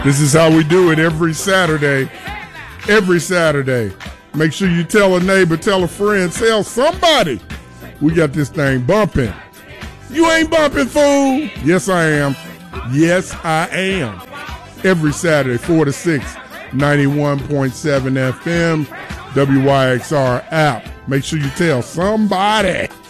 This is how we do it every Saturday. Every Saturday. Make sure you tell a neighbor, tell a friend, tell somebody. We got this thing bumping. You ain't bumping, fool. Yes, I am. Yes, I am. Every Saturday, 4 to 6, 91.7 FM, WYXR app. Make sure you tell somebody.